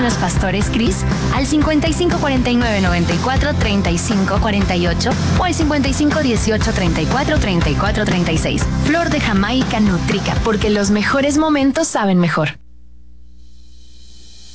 con los pastores Cris al 55 49 94 35 48 o al 55 18 34 34 36. Flor de Jamaica Nutrica, porque los mejores momentos saben mejor.